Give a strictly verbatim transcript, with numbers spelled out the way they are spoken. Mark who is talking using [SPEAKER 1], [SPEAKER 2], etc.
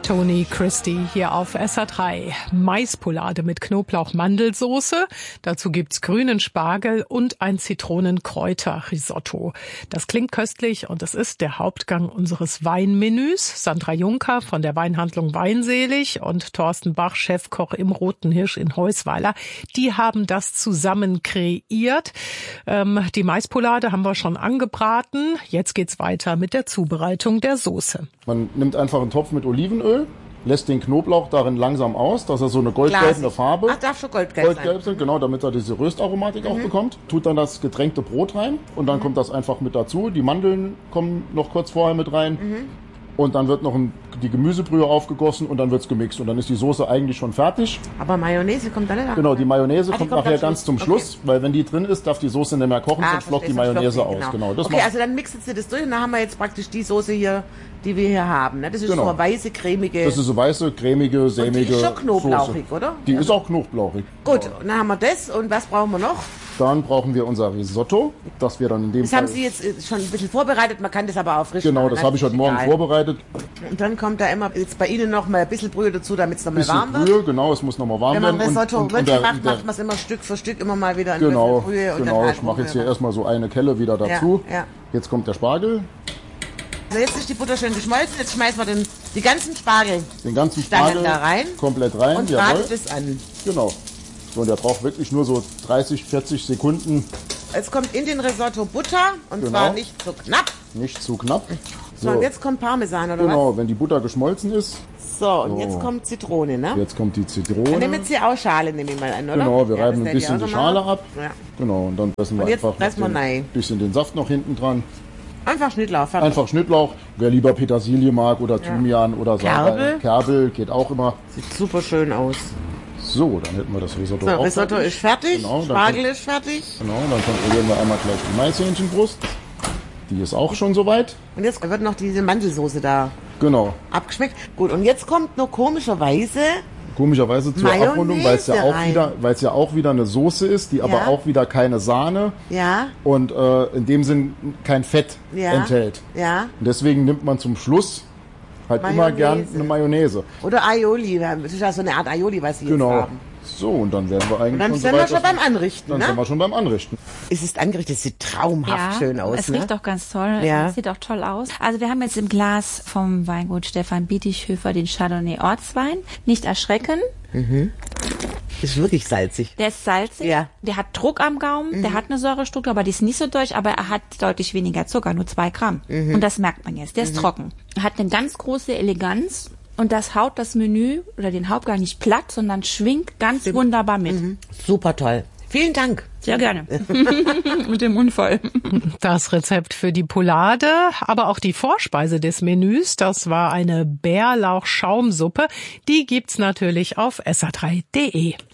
[SPEAKER 1] Tony Christie hier auf S R drei. Maispolade mit Knoblauch-Mandelsoße. Dazu gibt's grünen Spargel und ein Zitronenkräuter-Risotto. Das klingt köstlich und es ist der Hauptgang unseres Weinmenüs. Sandra Juncker von der Weinhandlung Weinselig und Thorsten Bach, Chefkoch im Roten Hirsch in Heusweiler, die haben das zusammen kreiert. Ähm, die Maispolade haben wir schon angebraten. Jetzt geht's weiter mit der Zubereitung der Soße.
[SPEAKER 2] Man nimmt einfach einen Topf mit Olivenöl, lässt den Knoblauch darin langsam aus, dass er so eine goldgelbe Farbe...
[SPEAKER 3] Ach, darf schon goldgelb,
[SPEAKER 2] goldgelb sein. Genau, damit er diese Röstaromatik mhm. auch bekommt. Tut dann das getränkte Brot rein und dann mhm. kommt das einfach mit dazu. Die Mandeln kommen noch kurz vorher mit rein. Mhm. Und dann wird noch ein, die Gemüsebrühe aufgegossen und dann wird's gemixt. Und dann ist die Soße eigentlich schon fertig.
[SPEAKER 3] Aber Mayonnaise kommt dann nicht.
[SPEAKER 2] Genau, die Mayonnaise
[SPEAKER 3] ah, die
[SPEAKER 2] kommt,
[SPEAKER 3] kommt
[SPEAKER 2] nachher ganz zum Schluss. Okay. Weil wenn die drin ist, darf die Soße nicht mehr kochen,
[SPEAKER 3] ah,
[SPEAKER 2] sonst flockt die Mayonnaise
[SPEAKER 3] flockt,
[SPEAKER 2] aus.
[SPEAKER 3] Genau.
[SPEAKER 2] Genau, das
[SPEAKER 3] okay, also dann mixen Sie das durch und dann haben wir jetzt praktisch die Soße hier, die wir hier haben. Ne? Das ist genau. so eine weiße, cremige...
[SPEAKER 2] Das ist so weiße, cremige, sämige
[SPEAKER 3] und die ist schon knoblauchig,
[SPEAKER 2] Soße.
[SPEAKER 3] oder?
[SPEAKER 2] Die
[SPEAKER 3] ja.
[SPEAKER 2] ist auch knoblauchig.
[SPEAKER 3] Gut, genau. Und dann haben wir das. Und was brauchen wir noch?
[SPEAKER 2] Dann brauchen wir unser Risotto, das wir dann in dem
[SPEAKER 3] Das
[SPEAKER 2] Fall...
[SPEAKER 3] haben Sie jetzt schon ein bisschen vorbereitet, man kann das aber auch frisch
[SPEAKER 2] Genau,
[SPEAKER 3] machen.
[SPEAKER 2] das habe ich heute Morgen
[SPEAKER 3] egal.
[SPEAKER 2] vorbereitet.
[SPEAKER 3] Und dann kommt da immer jetzt bei Ihnen noch mal ein bisschen Brühe dazu, damit es noch mal warm wird.
[SPEAKER 2] Brühe, genau, es muss noch mal warm werden.
[SPEAKER 3] Wenn man Risotto
[SPEAKER 2] und, und,
[SPEAKER 3] wirklich
[SPEAKER 2] und der,
[SPEAKER 3] macht, macht man es immer Stück für Stück immer mal wieder ein
[SPEAKER 2] genau,
[SPEAKER 3] bisschen Brühe. Und
[SPEAKER 2] genau,
[SPEAKER 3] dann halt
[SPEAKER 2] ich mache jetzt hier erstmal so eine Kelle wieder dazu.
[SPEAKER 3] Ja, ja.
[SPEAKER 2] Jetzt kommt der Spargel.
[SPEAKER 3] Also jetzt ist die Butter schön geschmolzen, jetzt schmeißen wir den, die ganzen Spargel
[SPEAKER 2] Den ganzen Spargel
[SPEAKER 3] da rein.
[SPEAKER 2] Komplett rein.
[SPEAKER 3] Und bratet es an.
[SPEAKER 2] Genau. So, und der braucht wirklich nur so dreißig, vierzig Sekunden.
[SPEAKER 3] Es kommt in den Risotto Butter und
[SPEAKER 2] genau.
[SPEAKER 3] zwar nicht zu knapp.
[SPEAKER 2] Nicht zu knapp.
[SPEAKER 3] So, und jetzt kommt Parmesan, oder
[SPEAKER 2] genau,
[SPEAKER 3] was?
[SPEAKER 2] Genau, wenn die Butter geschmolzen ist.
[SPEAKER 3] So, und
[SPEAKER 2] so.
[SPEAKER 3] jetzt kommt Zitrone, ne?
[SPEAKER 2] Jetzt kommt die Zitrone.
[SPEAKER 3] Dann nehmen Sie auch Schale, nehme ich mal an, oder?
[SPEAKER 2] Genau, wir
[SPEAKER 3] ja,
[SPEAKER 2] reiben ein bisschen die Schale ab.
[SPEAKER 3] Ja.
[SPEAKER 2] Genau, und dann pressen wir
[SPEAKER 3] und jetzt
[SPEAKER 2] einfach
[SPEAKER 3] ein
[SPEAKER 2] bisschen den Saft noch hinten dran.
[SPEAKER 3] Einfach Schnittlauch. Fertig.
[SPEAKER 2] Einfach Schnittlauch. Wer lieber Petersilie mag oder Thymian ja. oder
[SPEAKER 3] Kerbel.
[SPEAKER 2] Kerbel geht auch immer.
[SPEAKER 3] Sieht super schön aus.
[SPEAKER 2] So, dann hätten wir das Risotto
[SPEAKER 3] so,
[SPEAKER 2] auch
[SPEAKER 3] Risotto
[SPEAKER 2] fertig.
[SPEAKER 3] ist fertig,
[SPEAKER 2] genau,
[SPEAKER 3] Spargel ist fertig.
[SPEAKER 2] Genau, dann kontrollieren wir einmal gleich die Maishähnchenbrust. Die ist auch schon soweit.
[SPEAKER 3] Und jetzt wird noch diese Mandelsoße da
[SPEAKER 2] genau.
[SPEAKER 3] abgeschmeckt. Gut, und jetzt kommt nur komischerweise...
[SPEAKER 2] Komischerweise zur
[SPEAKER 3] Mayonnaise
[SPEAKER 2] Abrundung, weil es ja auch
[SPEAKER 3] rein.
[SPEAKER 2] wieder, weil es ja auch wieder eine Soße ist, die
[SPEAKER 3] ja.
[SPEAKER 2] aber auch wieder keine Sahne
[SPEAKER 3] ja.
[SPEAKER 2] und äh, in dem Sinn kein Fett
[SPEAKER 3] ja.
[SPEAKER 2] enthält.
[SPEAKER 3] Ja.
[SPEAKER 2] Und deswegen nimmt man zum Schluss halt
[SPEAKER 3] Mayonnaise.
[SPEAKER 2] immer gern eine Mayonnaise.
[SPEAKER 3] Oder Aioli, das ist ja so eine Art Aioli, was Sie
[SPEAKER 2] genau.
[SPEAKER 3] jetzt haben.
[SPEAKER 2] So, und dann werden wir eigentlich
[SPEAKER 3] und dann
[SPEAKER 2] schon
[SPEAKER 3] sind
[SPEAKER 2] so weit,
[SPEAKER 3] wir schon beim Anrichten,
[SPEAKER 2] Dann
[SPEAKER 3] ne?
[SPEAKER 2] sind wir schon beim Anrichten.
[SPEAKER 3] Es ist angerichtet, es sieht traumhaft
[SPEAKER 4] ja,
[SPEAKER 3] schön aus.
[SPEAKER 4] Es
[SPEAKER 3] ne?
[SPEAKER 4] riecht auch ganz toll.
[SPEAKER 3] Ja.
[SPEAKER 4] Es sieht auch toll aus. Also wir haben jetzt im Glas vom Weingut Stefan Bietighöfer den Chardonnay Ortswein. Nicht erschrecken.
[SPEAKER 3] Mhm. Ist wirklich salzig.
[SPEAKER 4] Der ist salzig.
[SPEAKER 3] Ja.
[SPEAKER 4] Der hat Druck am Gaumen. Mhm. Der hat eine Säurestruktur, aber die ist nicht so durch. Aber er hat deutlich weniger Zucker, nur zwei Gramm. Mhm. Und das merkt man jetzt. Der ist mhm. trocken. Er hat eine ganz große Eleganz. Und das haut das Menü oder den Hauptgang nicht platt, sondern schwingt ganz Stimmt. wunderbar mit.
[SPEAKER 3] Mhm. Super toll. Vielen Dank.
[SPEAKER 4] Sehr gerne. Mit dem Unfall.
[SPEAKER 1] Das Rezept für die Polade, aber auch die Vorspeise des Menüs, das war eine Bärlauch-Schaumsuppe. Die gibt's natürlich auf S R drei punkt de.